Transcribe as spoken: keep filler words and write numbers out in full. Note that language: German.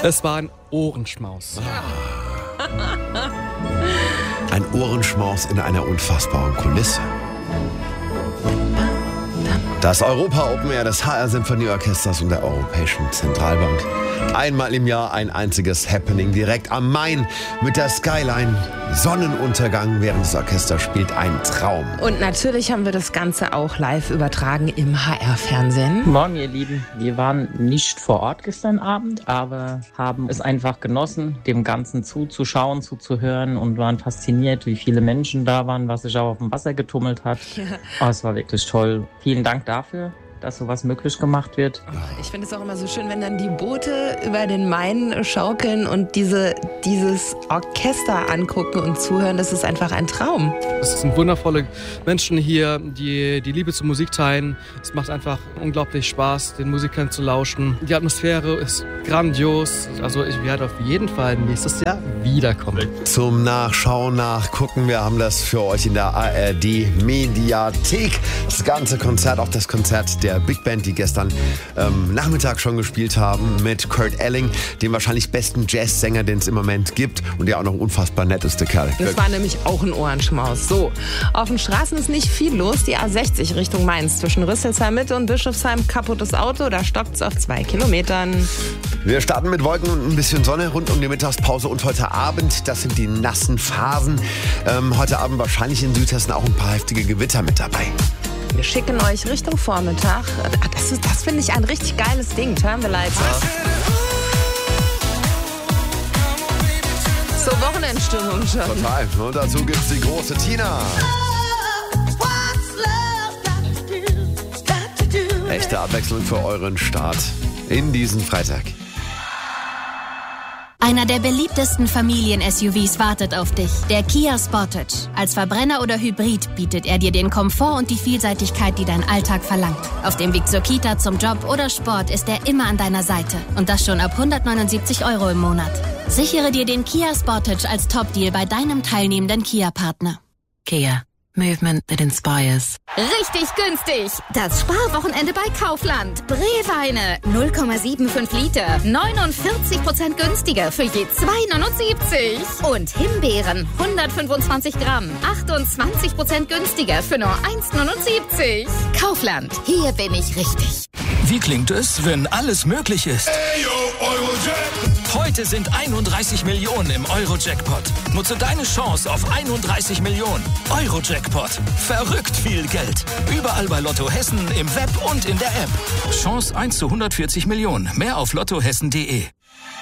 Es war ein Ohrenschmaus. Ein Ohrenschmaus in einer unfassbaren Kulisse. Das Europa Open Air des H R Symphonieorchesters und der Europäischen Zentralbank. Einmal im Jahr ein einziges Happening direkt am Main mit der Skyline. Sonnenuntergang während das Orchester spielt, ein Traum. Und natürlich haben wir das Ganze auch live übertragen im H R-Fernsehen. Morgen, ihr Lieben. Wir waren nicht vor Ort gestern Abend, aber haben es einfach genossen, dem Ganzen zuzuschauen, zuzuhören und waren fasziniert, wie viele Menschen da waren, was sich auch auf dem Wasser getummelt hat. Ja. Oh, es war wirklich toll. Vielen Dank dafür, dass sowas möglich gemacht wird. Ich finde es auch immer so schön, wenn dann die Boote über den Main schaukeln und diese, dieses Orchester angucken und zuhören. Das ist einfach ein Traum. Es sind wundervolle Menschen hier, die die Liebe zur Musik teilen. Es macht einfach unglaublich Spaß, den Musikern zu lauschen. Die Atmosphäre ist grandios. Also ich werde auf jeden Fall nächstes Jahr wiederkommen. Zum Nachschauen, Nachgucken, wir haben das für euch in der A R D-Mediathek. Das ganze Konzert, auch das Konzert der Big Band, die gestern ähm, Nachmittag schon gespielt haben, mit Kurt Elling, dem wahrscheinlich besten Jazzsänger, den es im Moment gibt und der auch noch ein unfassbar netteste Kerl. Das war nämlich auch ein Ohrenschmaus. So, auf den Straßen ist nicht viel los. Die A sechzig Richtung Mainz zwischen Rüsselsheim Mitte und Bischofsheim, kaputtes Auto, da stockt es auf zwei Kilometern. Wir starten mit Wolken und ein bisschen Sonne rund um die Mittagspause und heute Abend, das sind die nassen Phasen. Ähm, heute Abend wahrscheinlich in Südhessen auch ein paar heftige Gewitter mit dabei. Wir schicken euch Richtung Vormittag. Das, ist, das finde ich ein richtig geiles Ding. Turn the lights off. So, Wochenendstimmung schon. Total. Und dazu gibt's die große Tina. Echte Abwechslung für euren Start in diesen Freitag. Einer der beliebtesten Familien-S U Vs wartet auf dich, der Kia Sportage. Als Verbrenner oder Hybrid bietet er dir den Komfort und die Vielseitigkeit, die dein Alltag verlangt. Auf dem Weg zur Kita, zum Job oder Sport ist er immer an deiner Seite. Und das schon ab hundertneunundsiebzig Euro im Monat. Sichere dir den Kia Sportage als Top-Deal bei deinem teilnehmenden Kia-Partner. Kia. Movement that inspires. Richtig günstig! Das Sparwochenende bei Kaufland. Brewweine null Komma fünfundsiebzig Liter, neunundvierzig Prozent günstiger für je zwei neunundsiebzig. Und Himbeeren hundertfünfundzwanzig Gramm, achtundzwanzig Prozent günstiger für nur eins neunundsiebzig. Kaufland, hier bin ich richtig. Wie klingt es, wenn alles möglich ist? Ey, yo, Eurojackpot. Heute sind einunddreißig Millionen im Eurojackpot. Nutze deine Chance auf einunddreißig Millionen. Eurojackpot. Verrückt viel Geld. Überall bei Lotto Hessen, im Web und in der App. Chance eins zu hundertvierzig Millionen. Mehr auf lottohessen punkt de.